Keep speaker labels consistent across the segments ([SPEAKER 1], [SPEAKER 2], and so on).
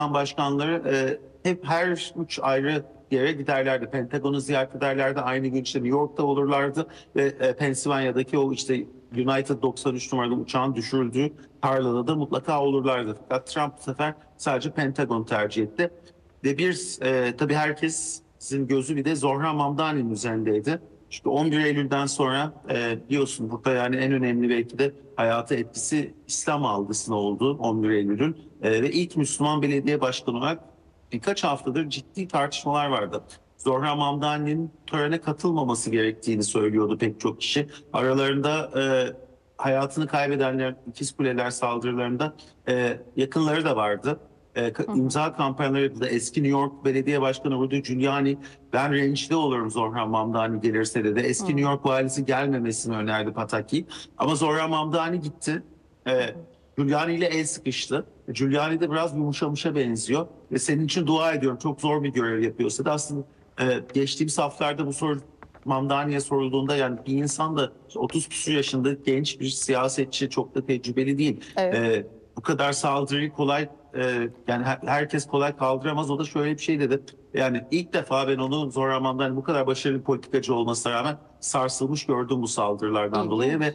[SPEAKER 1] başkanları hep her üç ayrı yere giderlerdi. Pentagon'u ziyaret ederlerdi. Aynı gün işte New York'ta olurlardı ve Pennsylvania'daki o işte United 93 numaralı uçağın düşürüldüğü tarlada da mutlaka olurlardı. Fakat Trump bu sefer sadece Pentagon tercih etti. Ve tabii herkesin gözü bir de Zohran Mamdani'nin üzerindeydi. Çünkü 11 Eylül'den sonra biliyorsun burada yani en önemli belki de hayata etkisi İslam algısına oldu 11 Eylül'ün. Ve ilk Müslüman belediye başkanı olarak birkaç haftadır ciddi tartışmalar vardı. Zohran Mamdani'nin törene katılmaması gerektiğini söylüyordu pek çok kişi. Aralarında hayatını kaybedenler, İkiz Kuleler saldırılarında yakınları da vardı. İmza kampanyaları yapıldı. Eski New York Belediye Başkanı Rudy Giuliani, ben rencide olurum Zohran Mamdani gelirse dedi. Eski New York valisi gelmemesini önerdi Pataki. Ama Zohran Mamdani gitti. Giuliani ile el sıkıştı. Giuliani de biraz yumuşamışa benziyor. Ve senin için dua ediyorum. Çok zor bir görev yapıyorsa da aslında geçtiğimiz haftalarda bu soru Mamdani'ye sorulduğunda yani bir insan da 30 küsur yaşında genç bir siyasetçi, çok da tecrübeli değil.
[SPEAKER 2] Evet.
[SPEAKER 1] Bu kadar saldırıyı kolay yani herkes kolay kaldıramaz. O da şöyle bir şey dedi. Yani ilk defa ben onu Zohran Mamdani bu kadar başarılı bir politikacı olmasına rağmen sarsılmış gördüm bu saldırılardan dolayı ve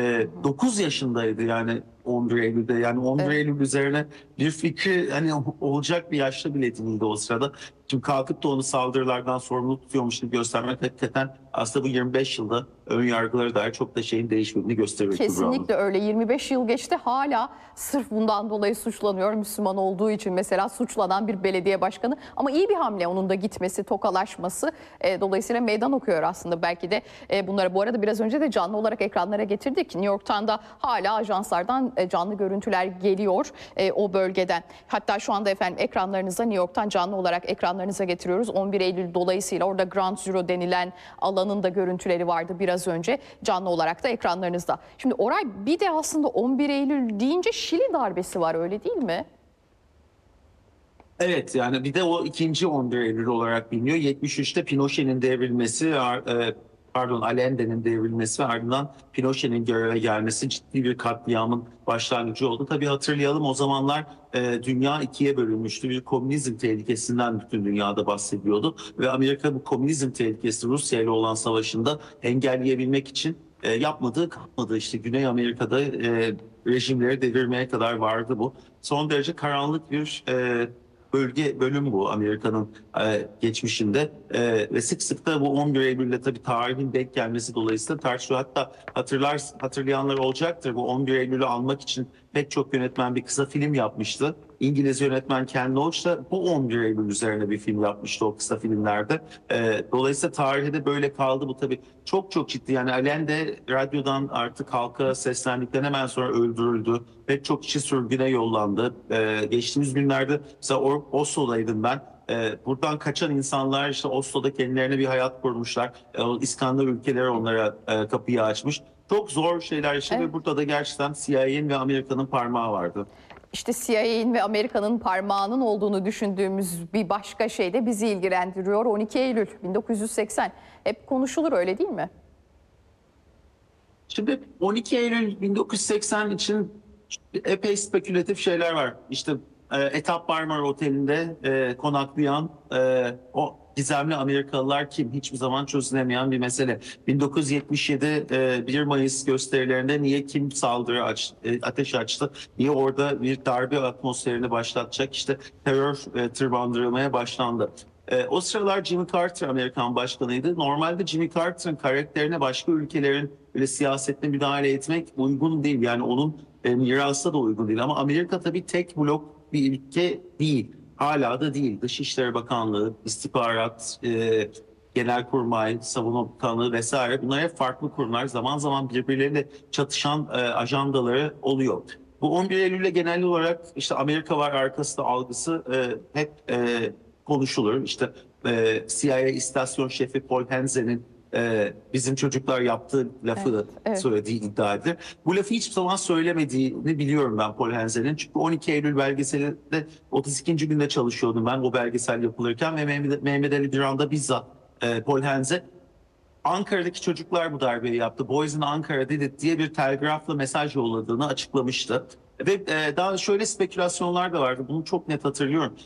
[SPEAKER 1] 9 yaşındaydı yani 11 Eylül'de. Yani 11
[SPEAKER 2] Evet.
[SPEAKER 1] Eylül üzerine bir fikri hani olacak bir yaşta bile değildi o sırada. Şimdi kalkıp da onu saldırılardan sorumlu tutuyormuş gibi göstermek hakikaten aslında bu 25 yılda ön yargılara dair çok da şeyin değişmediğini gösteriyor.
[SPEAKER 2] Kesinlikle öyle. 25 yıl geçti, hala sırf bundan dolayı suçlanıyor. Müslüman olduğu için mesela suçlanan bir belediye başkanı. Ama iyi bir hamle onun da gitmesi, tokalaşması. Dolayısıyla meydan okuyor aslında belki de bunlara. Bu arada biraz önce de canlı olarak ekranlara getirdik. New York'tan da hala ajanslardan canlı görüntüler geliyor o bölgeden. Hatta şu anda efendim ekranlarınıza, New York'tan canlı olarak ekranlarınıza getiriyoruz. 11 Eylül dolayısıyla orada Ground Zero denilen alanın da görüntüleri vardı biraz önce. Canlı olarak da ekranlarınızda. Şimdi Oray, bir de aslında 11 Eylül deyince Şili darbesi var, öyle değil mi?
[SPEAKER 1] Evet, yani bir de o ikinci 11 Eylül olarak biliniyor. 73'te Pinochet'in devrilmesi, Allende'nin devrilmesi ve ardından Pinochet'in göreve gelmesi ciddi bir katliamın başlangıcı oldu. Tabii hatırlayalım, o zamanlar dünya ikiye bölünmüştü. Bir komünizm tehlikesinden bütün dünyada bahsediyordu. Ve Amerika bu komünizm tehlikesi Rusya ile olan savaşında engelleyebilmek için yapmadığı kalmadı. İşte Güney Amerika'da rejimleri devirmeye kadar vardı bu. Son derece karanlık bir bölüm bu Amerika'nın geçmişinde ve sık sık da bu 11 Eylül'de tabii tarihin denk gelmesi dolayısıyla tartışılıyor. Hatta hatırlayanlar olacaktır, bu 11 Eylül'ü almak için pek çok yönetmen bir kısa film yapmıştı. İngiliz yönetmen Ken Loach da bu 11 Eylül üzerine bir film yapmıştı o kısa filmlerde. Dolayısıyla tarihe de böyle kaldı bu tabii. Çok çok ciddi, yani Allende radyodan artık halka seslendikten hemen sonra öldürüldü. Pek çok kişi sürgüne yollandı. Geçtiğimiz günlerde mesela Oslo'daydım ben. Buradan kaçan insanlar işte Oslo'da kendilerine bir hayat kurmuşlar. İskandinav ülkeleri onlara kapıyı açmış. Çok zor şeyler işte
[SPEAKER 2] Evet.
[SPEAKER 1] ve burada da gerçekten CIA'nin ve Amerika'nın parmağı vardı.
[SPEAKER 2] İşte CIA'nin ve Amerika'nın parmağının olduğunu düşündüğümüz bir başka şey de bizi ilgilendiriyor. 12 Eylül 1980 hep konuşulur, öyle değil mi?
[SPEAKER 1] Şimdi 12 Eylül 1980 için epey spekülatif şeyler var. İşte Etap Marmara Oteli'nde konaklayan o gizemli Amerikalılar kim? Hiçbir zaman çözülemeyen bir mesele. 1977 1 Mayıs gösterilerinde niye kim ateş açtı? Niye orada bir darbe atmosferini başlatacak işte terör tırmandırılmaya başlandı? O sıralar Jimmy Carter Amerikan başkanıydı. Normalde Jimmy Carter'ın karakterine başka ülkelerin böyle siyasetine müdahale etmek uygun değil. Yani onun mirasına da uygun değil. Ama Amerika tabii tek blok bir ülke değil. Hala da değil. Dışişleri Bakanlığı, İstihbarat, Genelkurmay, Savunma Bakanlığı vesaire, bunlar hep farklı kurumlar. Zaman zaman birbirleriyle çatışan ajandaları oluyor. Bu 11 Eylül'le genel olarak işte Amerika var arkasında algısı hep konuşulur. İşte CIA istasyon şefi Paul Henze'nin bizim çocuklar yaptığı lafı
[SPEAKER 2] Evet.
[SPEAKER 1] söylediği iddia edilir. Bu lafı hiçbir zaman söylemediğini biliyorum ben Paul Henze'nin. Çünkü 12 Eylül belgeselinde 32. günde çalışıyordum ben o belgesel yapılırken ve Mehmet Ali Biran'da bizzat Paul Henze Ankara'daki çocuklar bu darbeyi yaptı, Boys in Ankara did it diye bir telgrafla mesaj yolladığını açıklamıştı. Ve daha şöyle spekülasyonlar da vardı. Bunu çok net hatırlıyorum.